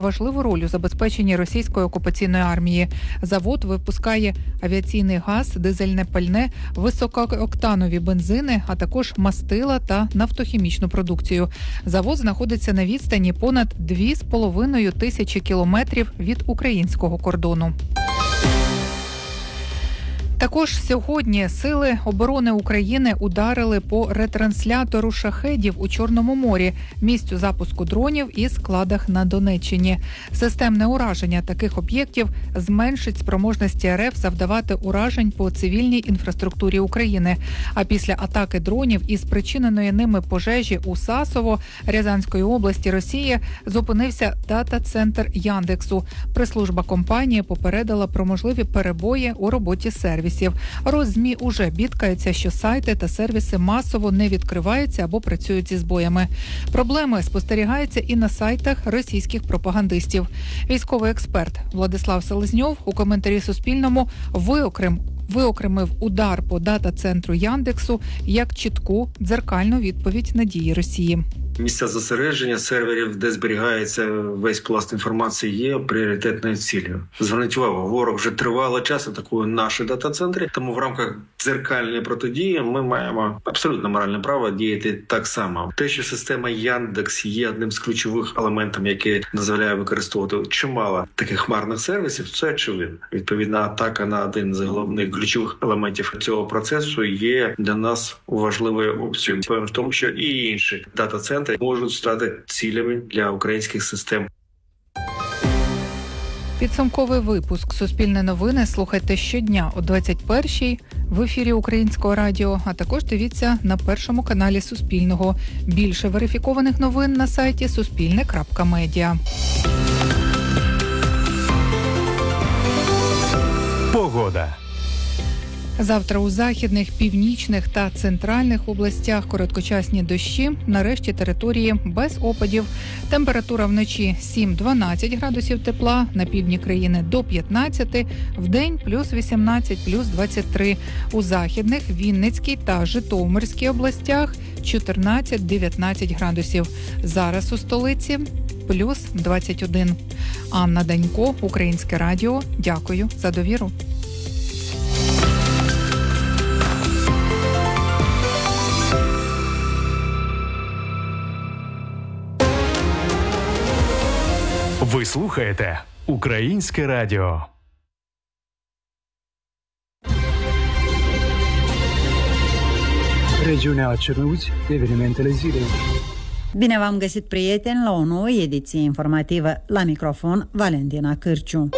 важливу роль у забезпеченні російської окупаційної армії. Завод випускає авіаційний газ, дизельне пальне, високооктанові бензини, а також мастила та нафтохімічну продукцію. Завод знаходиться на відстані понад 2,5 тисячі кілометрів від українського кордону. Також сьогодні Сили оборони України ударили по ретранслятору шахедів у Чорному морі, місцю запуску дронів і складах на Донеччині. Системне ураження таких об'єктів зменшить спроможності РФ завдавати уражень по цивільній інфраструктурі України. А після атаки дронів і спричиненої ними пожежі у Сасово Рязанської області Росії зупинився дата-центр Яндексу. Прес-служба компанії попередила про можливі перебої у роботі сервісів. Роззмі уже бідкаються, що сайти та сервіси масово не відкриваються або працюють зі збоями. Проблеми спостерігаються і на сайтах російських пропагандистів. Військовий експерт Владислав Селезньов у коментарі Суспільному виокремив удар по дата-центру Яндексу як чітку дзеркальну відповідь на дії Росії. Місця зосередження серверів, де зберігається весь пласт інформації, є пріоритетною цілею. Зверніть увагу, ворог вже тривалий час атакує наші дата-центри, тому в рамках дзеркальної протидії ми маємо абсолютно моральне право діяти так само. Те, що система Яндекс є одним з ключових елементів, який дозволяє використовувати чимало таких хмарних сервісів, це очевидно. Відповідна атака на один з головних ключових елементів цього процесу є для нас важливою опцією. В тому, що і інші дата-центри можуть стати цілями для українських систем. Підсумковий випуск «Суспільне новини» слухайте щодня о 21-й в ефірі Українського радіо, а також дивіться на першому каналі Суспільного. Більше верифікованих новин на сайті suspilne.media. Погода. Завтра у західних, північних та центральних областях короткочасні дощі, нарешті території без опадів. Температура вночі 7-12 градусів тепла, на півдні країни до 15, вдень плюс 18, плюс 23. У західних, Вінницькій та Житомирській областях 14-19 градусів. Зараз у столиці плюс 21. Анна Данько, Українське радіо. Дякую за довіру. Ви слухаєте Українське радіо. Regiunea Cernăuți, evenimentele zilei. Bine v-am găsit, prieteni, la o nouă ediție informativă. La microfon, Valentina Cârciu.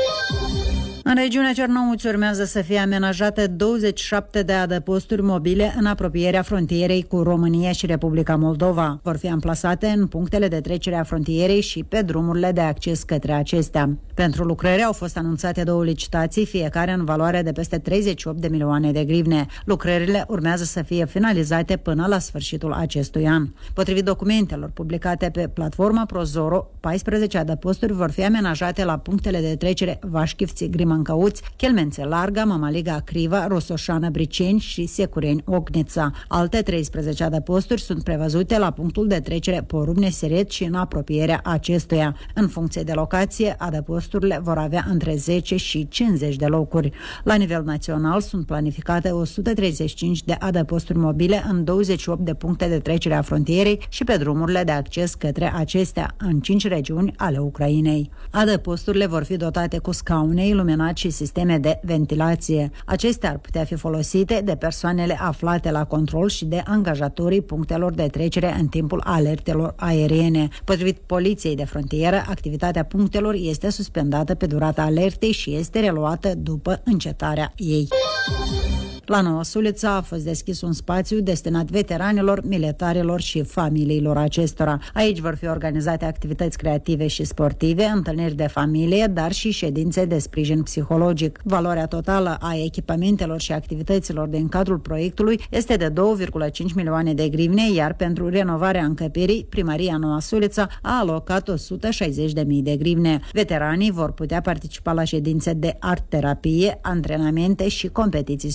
În regiunea Cernăuți urmează să fie amenajate 27 de adăposturi mobile în apropierea frontierei cu România și Republica Moldova. Vor fi amplasate în punctele de trecere a frontierei și pe drumurile de acces către acestea. Pentru lucrări au fost anunțate 2 licitații, fiecare în valoare de peste 38 de milioane de grivne. Lucrările urmează să fie finalizate până la sfârșitul acestui an. Potrivit documentelor publicate pe platforma Prozoro, 14 adăposturi vor fi amenajate la punctele de trecere Vașchivți, Grimancăuți, Chelmențe Larga, Mămăliga Criva, Rosoșană Briceni și Secureni Ognița. Alte 13 adăposturi sunt prevăzute la punctul de trecere Porumne Seret și în apropierea acestuia. În funcție de locație, adăposturile vor avea între 10 și 50 de locuri. La nivel național sunt planificate 135 de adăposturi mobile în 28 de puncte de trecere a frontierei și pe drumurile de acces către acestea, în 5 regiuni ale Ucrainei. Adăposturile vor fi dotate cu scaune, iluminat și sisteme de ventilație. Acestea ar putea fi folosite de persoanele aflate la control și de angajatorii punctelor de trecere în timpul alertelor aeriene. Potrivit Poliției de Frontieră, activitatea punctelor este suspendată pe durata alertei și este reluată după încetarea ei. La Noua Suliță a fost deschis un spațiu destinat veteranilor, militarilor și familiilor acestora. Aici vor fi organizate activități creative și sportive, întâlniri de familie, dar și ședințe de sprijin psihologic. Valoarea totală a echipamentelor și activităților din cadrul proiectului este de 2,5 milioane de grivne, iar pentru renovarea încăperii, Primăria Noua Suliță a alocat 160.000 de grivne. Veteranii vor putea participa la ședințe de art-terapie, antrenamente și competiții sportive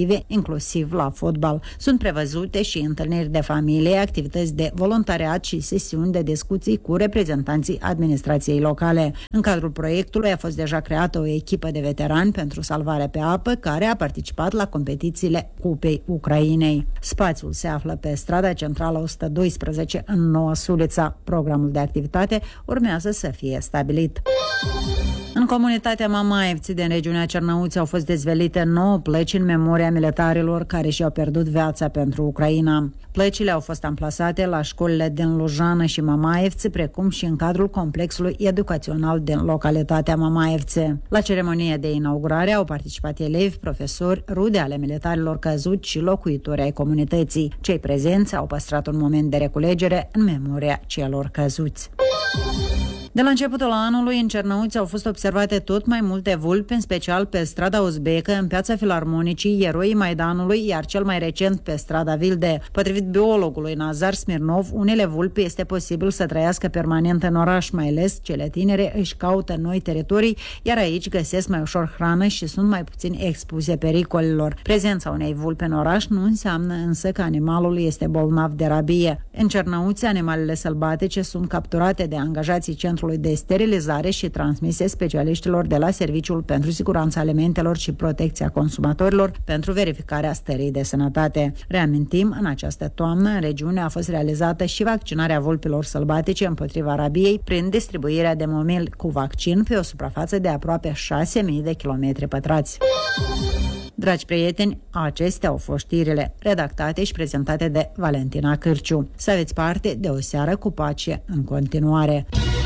sportive, inclusiv la fotbal. Sunt prevăzute și întâlniri de familie, activități de voluntariat și sesiuni de discuții cu reprezentanții administrației locale. În cadrul proiectului a fost deja creată o echipă de veterani pentru salvare pe apă, care a participat la competițiile Cupei Ucrainei. Spațiul se află pe strada centrală 112 în Noua Sulița. Programul de activitate urmează să fie stabilit. În comunitatea Mamaevți din regiunea Cernăuți au fost dezvelite 9 plăci în memoria militarilor care și-au pierdut viața pentru Ucraina. Plăcile au fost amplasate la școlile din Lujană și Mamaevți, precum și în cadrul complexului educațional din localitatea Mamaevți. La ceremonie de inaugurare au participat elevi, profesori, rude ale militarilor căzuți și locuitori ai comunității. Cei prezenți au păstrat un moment de reculegere în memoria celor căzuți. De la începutul anului, în Cernăuți au fost observate tot mai multe vulpi, în special pe strada Uzbecă, în piața Filarmonicii, Eroii Maidanului, iar cel mai recent pe strada Vilde. Potrivit biologului Nazar Smirnov, unele vulpi este posibil să trăiască permanent în oraș, mai ales cele tinere își caută noi teritorii, iar aici găsesc mai ușor hrană și sunt mai puțin expuse pericolelor. Prezența unei vulpi în oraș nu înseamnă însă că animalul este bolnav de rabie. În Cernăuți, animalele sălbatice sunt capturate de angajații Centrului de Sterilizare și transmise specialiștilor de la Serviciul pentru Siguranța Alimentelor și Protecția Consumatorilor pentru verificarea stării de sănătate. Reamintim, în această toamnă, în regiune a fost realizată și vaccinarea vulpilor sălbatice împotriva rabiei prin distribuirea de momil cu vaccin pe o suprafață de aproape 6.000 de kilometri pătrați. Dragi prieteni, acestea au fost știrile redactate și prezentate de Valentina Cârciu. Să aveți parte de o seară cu pace în continuare.